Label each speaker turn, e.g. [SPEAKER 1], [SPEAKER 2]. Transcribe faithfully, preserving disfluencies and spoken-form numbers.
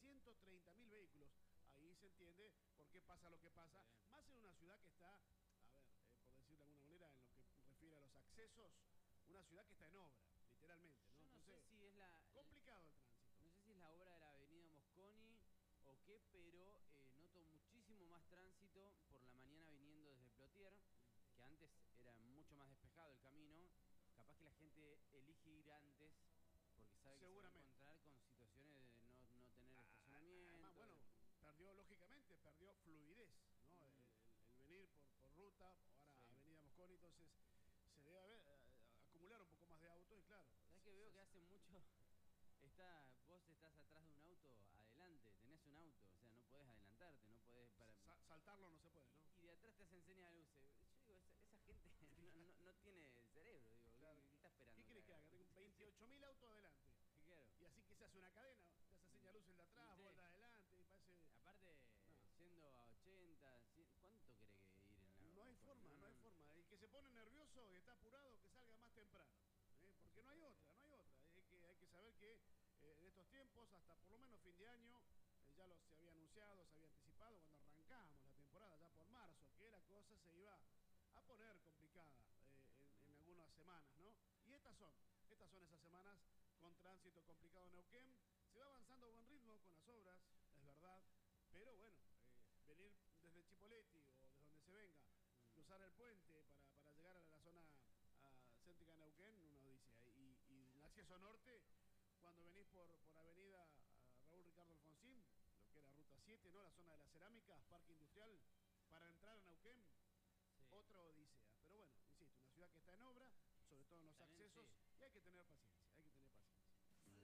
[SPEAKER 1] ciento treinta mil vehículos. Ahí se entiende por qué pasa lo que pasa,
[SPEAKER 2] Bien.
[SPEAKER 1] más en una ciudad que está, a ver, eh, por decir de alguna manera, en lo que refiere a los accesos, una ciudad que está en obra, literalmente, ¿no?
[SPEAKER 2] Yo no
[SPEAKER 1] Entonces,
[SPEAKER 2] sé si es la...
[SPEAKER 1] complicado el tránsito.
[SPEAKER 2] No sé si es la obra de la avenida Mosconi o qué, pero eh, noto muchísimo más tránsito por la mañana viniendo desde Plotier, que antes era mucho más despejado el camino. Capaz que la gente elige ir antes porque sabe que se va a
[SPEAKER 1] Seguramente.
[SPEAKER 2] encontrar con situaciones de no, no tener estacionamiento.
[SPEAKER 1] Además, bueno,
[SPEAKER 2] de-
[SPEAKER 1] perdió, lógicamente, perdió fluidez, ¿no?
[SPEAKER 2] Mm.
[SPEAKER 1] El, el- el venir por, por ruta, ahora
[SPEAKER 2] Sí.
[SPEAKER 1] Avenida Mosconi, entonces se debe haber, eh, acumular un poco más de autos y claro.
[SPEAKER 2] ¿Sabes
[SPEAKER 1] se-
[SPEAKER 2] que veo
[SPEAKER 1] se-
[SPEAKER 2] que hace mucho? Está, vos estás atrás de un auto, adelante, tenés un auto, o sea, no podés adelantarte, no podés para...
[SPEAKER 1] sa- saltarlo no se puede, ¿no?
[SPEAKER 2] Y de atrás te hacen señas de luces. Yo digo, esa, esa gente no, no- no tiene cerebro, digo,
[SPEAKER 1] Claro.
[SPEAKER 2] ¿qué, qué está esperando?
[SPEAKER 1] ¿Qué querés que haga? Tengo veintiocho mil autos adelante.
[SPEAKER 2] Claro.
[SPEAKER 1] Y así que se hace una cadena, te hace señal luz el de atrás,
[SPEAKER 2] Sí.
[SPEAKER 1] vos el de adelante, y parece...
[SPEAKER 2] Aparte,
[SPEAKER 1] No.
[SPEAKER 2] yendo a ochenta, cien, ¿cuánto querés que ir en la
[SPEAKER 1] No hay
[SPEAKER 2] Mosconi?
[SPEAKER 1] forma, no hay forma. El que se pone nervioso y está apurado, que salga más temprano. ¿eh? Porque no hay otra, no hay otra. Hay que, hay que saber que eh, en estos tiempos, hasta por lo menos fin de año, eh, ya lo se había anunciado, se había anticipado cuando arrancamos la temporada, ya por marzo, que la cosa se iba a poner complicada eh, en, en algunas semanas, ¿no? Y estas son, estas son esas semanas con tránsito complicado en Neuquén. Se va avanzando a buen ritmo con las obras, es verdad, pero bueno, eh, venir desde Chipoleti o desde donde se venga, cruzar el puente para, para llegar a la zona a, céntrica de Neuquén, una odisea. Y, y el acceso norte, cuando venís por, por avenida a Raúl Ricardo Alfonsín, lo que era Ruta siete, ¿no? La zona de las cerámicas, Parque Industrial, para entrar a Neuquén,
[SPEAKER 2] Sí.
[SPEAKER 1] otra odisea. Pero bueno, insisto, una ciudad que está en obra, sobre todo en los
[SPEAKER 2] También,
[SPEAKER 1] accesos,
[SPEAKER 2] sí.
[SPEAKER 1] y hay que tener paciencia.